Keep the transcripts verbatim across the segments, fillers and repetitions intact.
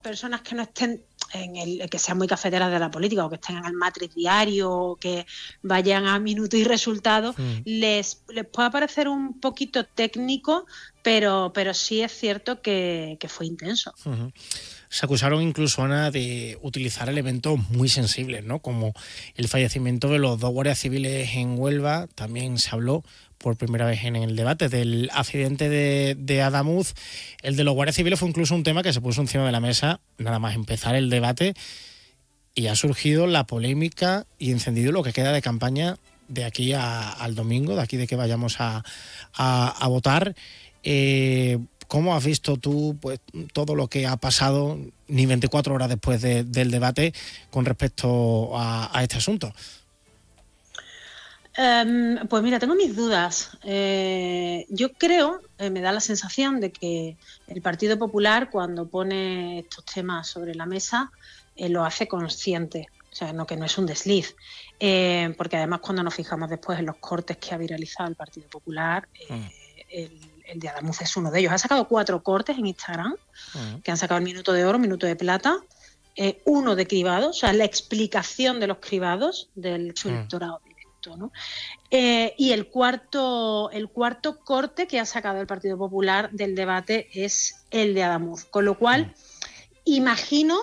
personas que no estén en el que sean muy cafeteras de la política o que estén en el matriz diario o que vayan a minuto y resultado, mm. les, les puede parecer un poquito técnico, pero, pero sí es cierto que, que fue intenso. Uh-huh. Se acusaron incluso, Ana, de utilizar elementos muy sensibles, ¿no? Como el fallecimiento de los dos guardias civiles en Huelva. También se habló por primera vez en el debate del accidente de, de Adamuz. El de los guardias civiles fue incluso un tema que se puso encima de la mesa nada más empezar el debate, y ha surgido la polémica y encendido lo que queda de campaña de aquí a, al domingo, de aquí de que vayamos a, a, a votar. Eh, ¿Cómo has visto tú pues todo lo que ha pasado ni veinticuatro horas después de, del debate con respecto a, a este asunto? Um, pues mira, tengo mis dudas. Eh, yo creo, eh, me da la sensación de que el Partido Popular, cuando pone estos temas sobre la mesa, eh, lo hace consciente. O sea, no, que no es un desliz. Eh, porque además, cuando nos fijamos después en los cortes que ha viralizado el Partido Popular, eh, mm. el, el de Adamuz es uno de ellos. Ha sacado cuatro cortes en Instagram, mm. que han sacado el minuto de oro, minuto de plata, eh, uno de cribados, o sea, la explicación de los cribados del su electorado. Mm. ¿no? Eh, y el cuarto, el cuarto corte que ha sacado el Partido Popular del debate es el de Adamuz, con lo cual mm. imagino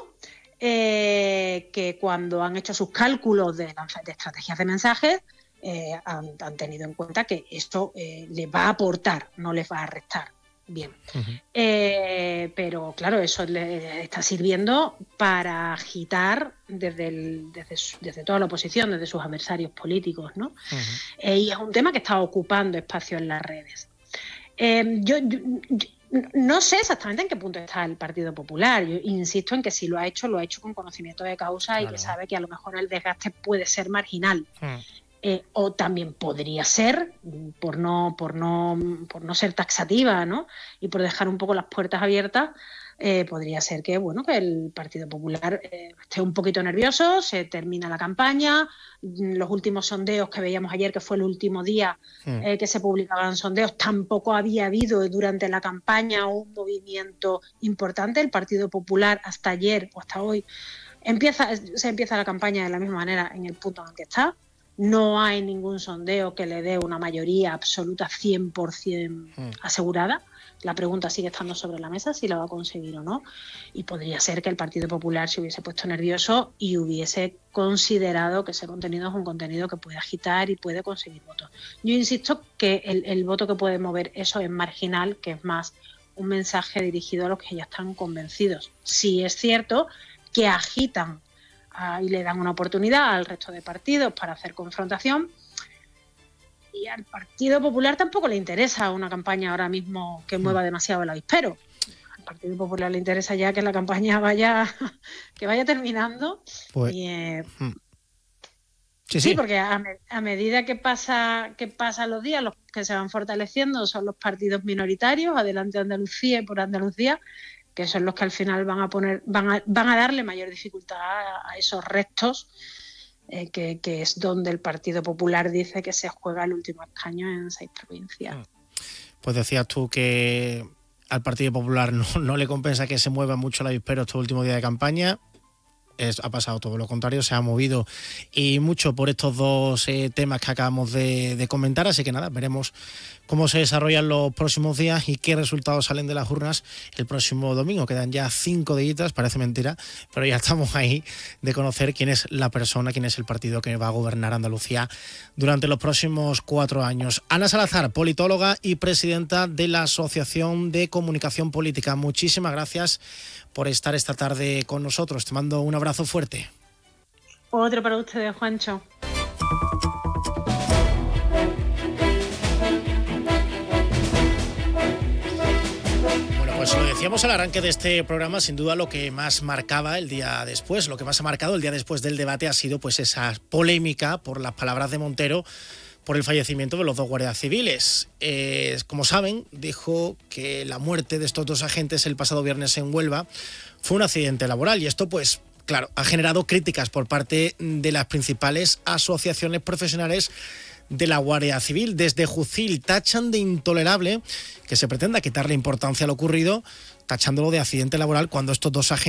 eh, que cuando han hecho sus cálculos de, de estrategias de mensajes eh, han, han tenido en cuenta que esto eh, les va a aportar, no les va a restar. Bien, uh-huh. eh, pero claro, eso le está sirviendo para agitar desde, el, desde, su, desde toda la oposición, desde sus adversarios políticos, ¿no? Uh-huh. Eh, y es un tema que está ocupando espacio en las redes. Eh, yo, yo, yo no sé exactamente en qué punto está el Partido Popular. Yo insisto en que si lo ha hecho, lo ha hecho con conocimiento de causa, claro. Y que sabe que a lo mejor el desgaste puede ser marginal. Uh-huh. Eh, o también podría ser, por no, por no, por no ser taxativa, ¿no? Y por dejar un poco las puertas abiertas, eh, podría ser que, bueno, que el Partido Popular eh, esté un poquito nervioso, se termina la campaña, los últimos sondeos que veíamos ayer, que fue el último día eh, que se publicaban sondeos, tampoco había habido durante la campaña un movimiento importante. El Partido Popular hasta ayer o hasta hoy empieza, se empieza la campaña de la misma manera en el punto en el que está. No hay ningún sondeo que le dé una mayoría absoluta cien por ciento asegurada. La pregunta sigue estando sobre la mesa si la va a conseguir o no. Y podría ser que el Partido Popular se hubiese puesto nervioso y hubiese considerado que ese contenido es un contenido que puede agitar y puede conseguir votos. Yo insisto que el, el voto que puede mover eso es marginal, que es más un mensaje dirigido a los que ya están convencidos. Sí es cierto que agitan y le dan una oportunidad al resto de partidos para hacer confrontación, y al Partido Popular tampoco le interesa una campaña ahora mismo que mueva demasiado el avispero. Al Partido Popular le interesa ya que la campaña vaya que vaya terminando. Pues, y, eh, sí, sí. sí, porque a, me, a medida que pasa que pasan los días, los que se van fortaleciendo son los partidos minoritarios, Adelante Andalucía y Por Andalucía, que son los que al final van a poner, van a, van a darle mayor dificultad a, a esos restos, eh, que, que es donde el Partido Popular dice que se juega el último escaño en seis provincias. Pues decías tú que al Partido Popular no, no le compensa que se mueva mucho el avispero estos últimos días de campaña. Es, ha pasado todo lo contrario, se ha movido y mucho por estos dos eh, temas que acabamos de, de comentar, así que nada, veremos cómo se desarrollan los próximos días y qué resultados salen de las urnas el próximo domingo. Quedan ya cinco días, parece mentira, pero ya estamos ahí de conocer quién es la persona, quién es el partido que va a gobernar Andalucía durante los próximos cuatro años. Ana Salazar, politóloga y presidenta de la Asociación de Comunicación Política. Muchísimas gracias por estar esta tarde con nosotros. Te mando un abrazo fuerte. Otro para ustedes, Juancho. Bueno, pues lo decíamos al arranque de este programa, sin duda lo que más marcaba el día después, lo que más ha marcado el día después del debate ha sido pues esa polémica por las palabras de Montero por el fallecimiento de los dos guardias civiles. Eh, como saben, dijo que la muerte de estos dos agentes el pasado viernes en Huelva fue un accidente laboral, y esto pues claro, ha generado críticas por parte de las principales asociaciones profesionales de la Guardia Civil. Desde Jucil tachan de intolerable que se pretenda quitarle importancia a lo ocurrido, tachándolo de accidente laboral cuando estos dos agentes